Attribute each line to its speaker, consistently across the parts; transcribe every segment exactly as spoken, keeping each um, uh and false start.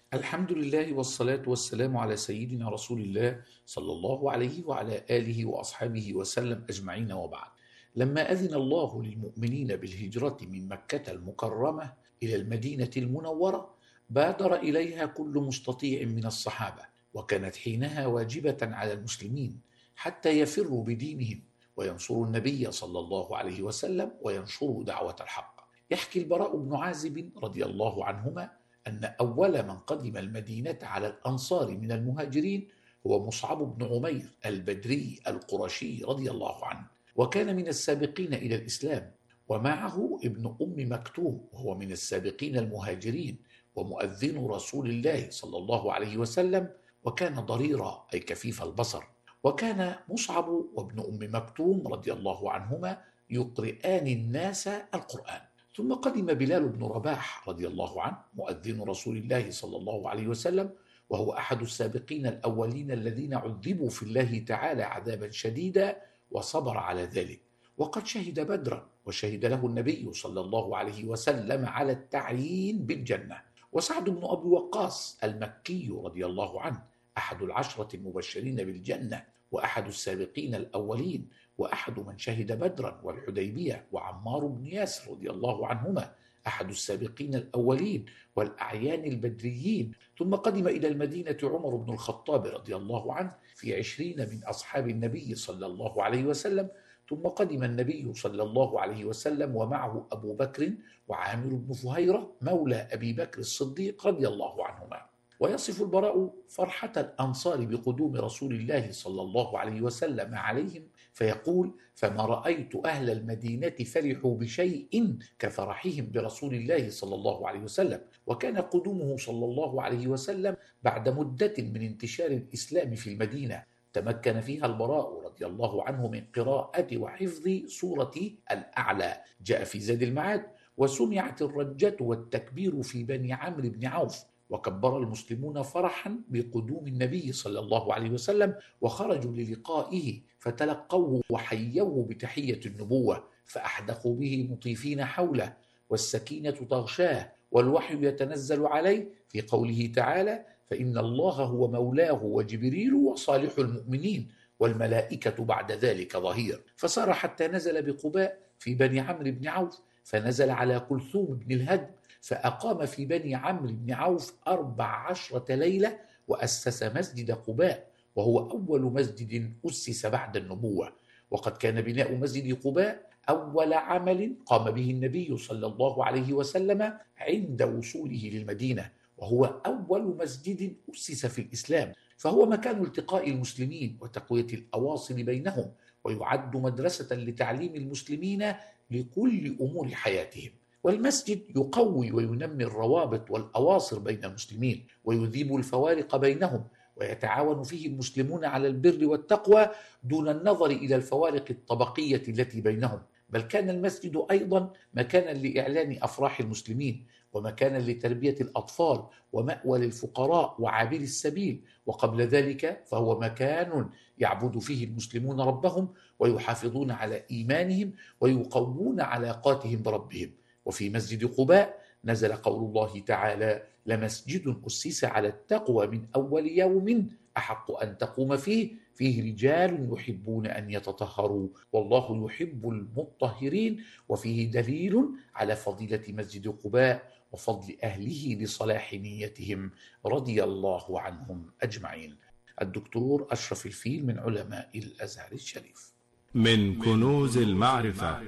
Speaker 1: الحمد لله والصلاة والسلام على سيدنا رسول الله صلى الله عليه وعلى آله وأصحابه وسلم أجمعين، وبعد. لما أذن الله للمؤمنين بالهجرة من مكة المكرمة إلى المدينة المنورة، بادر إليها كل مستطيع من الصحابة، وكانت حينها واجبة على المسلمين حتى يفروا بدينهم وينصروا النبي صلى الله عليه وسلم وينشروا دعوة الحق. يحكي البراء بن عازب رضي الله عنهما أن أول من قدم المدينة على الأنصار من المهاجرين هو مصعب بن عمير البدري القرشي رضي الله عنه، وكان من السابقين إلى الإسلام، ومعه ابن أم مكتوم وهو من السابقين المهاجرين ومؤذن رسول الله صلى الله عليه وسلم، وكان ضريرا أي كفيف البصر. وكان مصعب وابن أم مكتوم رضي الله عنهما يقرئان الناس القرآن. ثم قدم بلال بن رباح رضي الله عنه مؤذن رسول الله صلى الله عليه وسلم، وهو أحد السابقين الأولين الذين عذبوا في الله تعالى عذابا شديدا وصبر على ذلك، وقد شهد بدرا وشهد له النبي صلى الله عليه وسلم على التعيين بالجنة. وسعد بن أبي وقاص المكي رضي الله عنه أحد العشرة المبشرين بالجنة وأحد السابقين الأولين وأحد من شهد بدرا والحديبية. وعمار بن ياسر رضي الله عنهما أحد السابقين الأولين والأعيان البدريين. ثم قدم إلى المدينة عمر بن الخطاب رضي الله عنه في عشرين من أصحاب النبي صلى الله عليه وسلم. ثم قدم النبي صلى الله عليه وسلم ومعه أبو بكر وعامر بن فهيرة مولى أبي بكر الصديق رضي الله عنهما. ويصف البراء فرحة الأنصار بقدوم رسول الله صلى الله عليه وسلم عليهم فيقول: فما رأيت أهل المدينة فرحوا بشيء كفرحهم برسول الله صلى الله عليه وسلم. وكان قدومه صلى الله عليه وسلم بعد مدة من انتشار الإسلام في المدينة، تمكن فيها البراء رضي الله عنه من قراءة وحفظ سورة الأعلى، جاء في زاد المعاد: وسمعت الرجة والتكبير في بني عمرو بن عوف. وكبر المسلمون فرحا بقدوم النبي صلى الله عليه وسلم، وخرجوا للقائه فتلقوه وحيوه بتحية النبوة، فأحدقوا به مطيفين حوله، والسكينة تغشاه والوحي يتنزل عليه، في قوله تعالى: فإن الله هو مولاه وجبريل وصالح المؤمنين والملائكة بعد ذلك ظهير. فسار حتى نزل بقباء في بني عمرو بن عوف، فنزل على كلثوم بن الهدم، فأقام في بني عمرو بن عوف أربع عشرة ليلة، وأسس مسجد قباء، وهو أول مسجد أسس بعد النبوة. وقد كان بناء مسجد قباء أول عمل قام به النبي صلى الله عليه وسلم عند وصوله للمدينة، وهو أول مسجد أسس في الإسلام، فهو مكان التقاء المسلمين وتقوية الأواصر بينهم، ويعد مدرسة لتعليم المسلمين لكل أمور حياتهم. والمسجد يقوي وينمي الروابط والأواصر بين المسلمين، ويذيب الفوارق بينهم، ويتعاون فيه المسلمون على البر والتقوى دون النظر إلى الفوارق الطبقية التي بينهم. بل كان المسجد أيضا مكانا لإعلان أفراح المسلمين، ومكانا لتربية الأطفال، ومأوى للفقراء وعابر السبيل. وقبل ذلك فهو مكان يعبد فيه المسلمون ربهم، ويحافظون على إيمانهم، ويقوون علاقاتهم بربهم. وفي مسجد قباء نزل قول الله تعالى: لمسجد أسس على التقوى من أول يوم أحق أن تقوم فيه فيه رجال يحبون أن يتطهروا والله يحب المطهرين. وفيه دليل على فضيلة مسجد قباء وفضل أهله لصلاح نيتهم رضي الله عنهم أجمعين. الدكتور أشرف الفيل من علماء الأزهر الشريف.
Speaker 2: من كنوز المعرفة،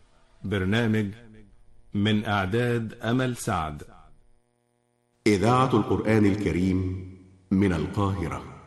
Speaker 2: برنامج من إعداد أمل سعد.
Speaker 3: إذاعة القرآن الكريم من القاهرة.